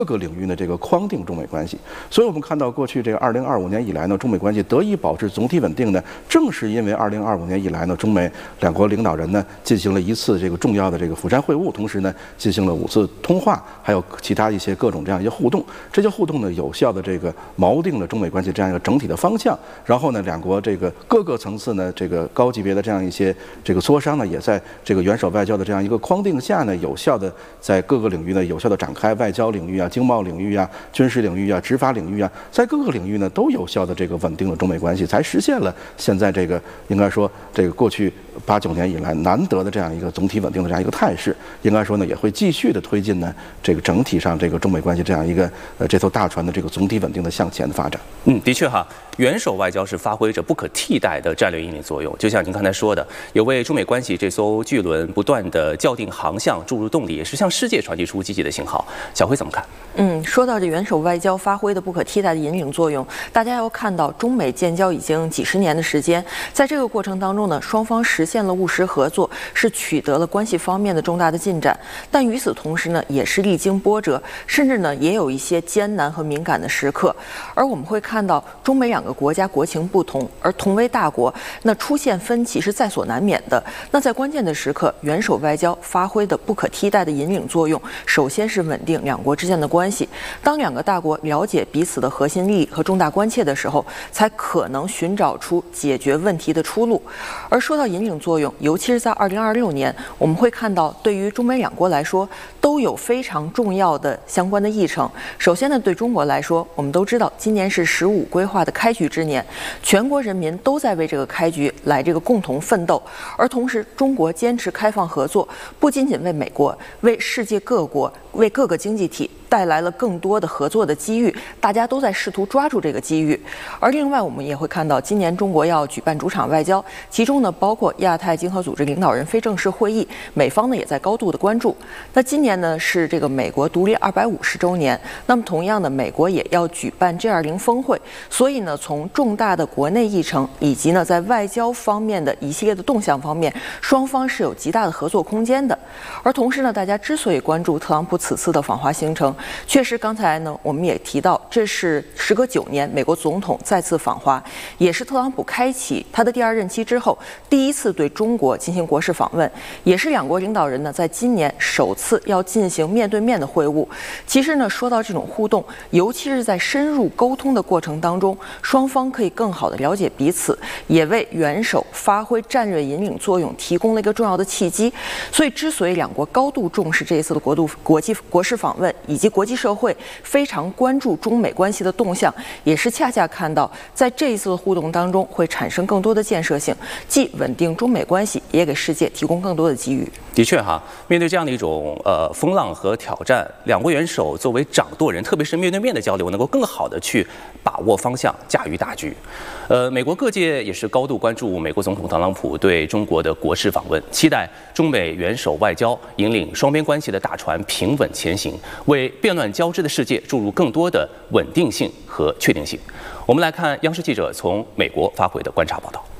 各个领域呢，这个框定中美关系，所以我们看到过去这个2025年以来呢，中美关系得以保持总体稳定呢，正是因为2025年以来呢，中美两国领导人呢进行了一次这个重要的这个釜山会晤，同时呢进行了5次通话，还有其他一些各种这样一些互动。这些互动呢，有效的这个锚定了中美关系这样一个整体的方向。然后呢，两国这个各个层次呢，这个高级别的这样一些这个磋商呢，也在这个元首外交的这样一个框定下呢，有效的在各个领域呢有效的展开，外交领域啊、经贸领域啊、军事领域啊、执法领域啊，在各个领域呢都有效的这个稳定了中美关系，才实现了现在这个应该说这个过去8、9年以来难得的这样一个总体稳定的这样一个态势。应该说呢，也会继续的推进呢这个整体上这个中美关系这样一个这艘大船的这个总体稳定的向前的发展。 的确哈，元首外交是发挥着不可替代的战略引领作用。就像您刚才说的，也为中美关系这艘巨轮不断的校定航向注入动力，也是向世界传递出积极的信号。小辉怎么看？ 说到这元首外交发挥的不可替代的引领作用，大家要看到中美建交已经几十年的时间，在这个过程当中呢，双方实现了务实合作，是取得了关系方面的重大的进展。但与此同时呢，也是历经波折，甚至呢也有一些艰难和敏感的时刻。而我们会看到，中美两个国家国情不同，而同为大国，那出现分歧是在所难免的。那在关键的时刻，元首外交发挥的不可替代的引领作用，首先是稳定两国之间的关系。当两个大国了解彼此的核心利益和重大关切的时候，才可能寻找出解决问题的出路。而说到引领作用，尤其是在2026年，我们会看到，对于中美两国来说，都有非常重要的相关的议程。首先呢，对中国来说，我们都知道今年是15规划的开局之年，全国人民都在为这个开局来这个共同奋斗。而同时，中国坚持开放合作，不仅仅为美国，为世界各国，为各个经济体带来了更多的合作的机遇，大家都在试图抓住这个机遇。而另外，我们也会看到，今年中国要举办主场外交，其中呢包括亚太经合组织领导人非正式会议，美方呢也在高度的关注。那今年呢是这个美国独立250周年，那么同样的，美国也要举办 G20 峰会，所以呢，从重大的国内议程以及呢在外交方面的一系列的动向方面，双方是有极大的合作空间的。而同时呢，大家之所以关注特朗普此次的访华行程，确实刚才呢我们也提到，这是时隔9年美国总统再次访华，也是特朗普开启他的第2任期之后第一次对中国进行国事访问，也是两国领导人呢在今年首次要进行面对面的会晤。其实呢，说到这种互动，尤其是在深入沟通的过程当中，双方可以更好的了解彼此，也为元首发挥战略引领作用提供了一个重要的契机。所以之所以两国高度重视这一次的国事访问，以及国际社会非常关注中美关系的动向，也是恰恰看到在这一次的互动当中会产生更多的建设性，既稳定中美关系，也给世界提供更多的机遇。 的确哈，面对这样的一种风浪和挑战，两国元首作为掌舵人，特别是面对面的交流，能够更好的去把握方向，驾驭大局。美国各界也是高度关注美国总统特朗普对中国的国事访问，期待中美元首外交引领双边关系的大船平稳前行，为变乱交织的世界注入更多的稳定性和确定性。我们来看央视记者从美国发回的观察报道。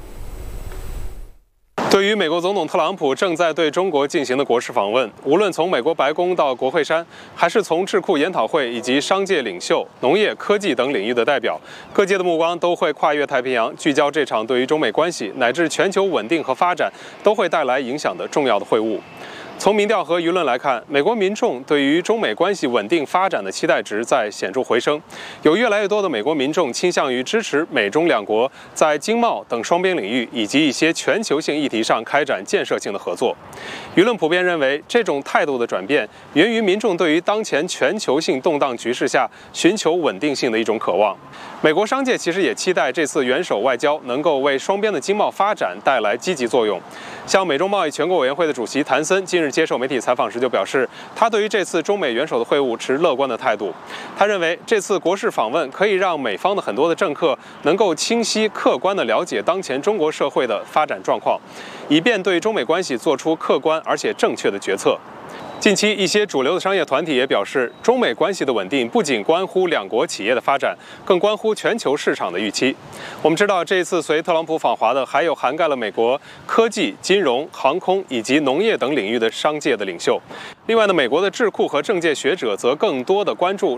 对于美国总统特朗普正在对中国进行的国事访问，无论从美国白宫到国会山，还是从智库研讨会以及商界领袖、农业、科技等领域的代表，各界的目光都会跨越太平洋，聚焦这场对于中美关系乃至全球稳定和发展都会带来影响的重要的会晤。从民调和舆论来看，美国民众对于中美关系稳定发展的期待值在显著回升，有越来越多的美国民众倾向于支持美中两国在经贸等双边领域以及一些全球性议题上开展建设性的合作。舆论普遍认为，这种态度的转变源于民众对于当前全球性动荡局势下寻求稳定性的一种渴望。美国商界其实也期待这次元首外交能够为双边的经贸发展带来积极作用。像美中贸易全国委员会的主席谭森近日接受媒体采访时就表示，他对于这次中美元首的会晤持乐观的态度。他认为这次国事访问可以让美方的很多的政客能够清晰客观地了解当前中国社会的发展状况，以便对中美关系做出客观而且正确的决策。近期，一些主流的商业团体也表示，中美关系的稳定不仅关乎两国企业的发展，更关乎全球市场的预期。我们知道，这一次随特朗普访华的还有涵盖了美国科技、金融、航空以及农业等领域的商界的领袖。另外呢，美国的智库和政界学者则更多的关注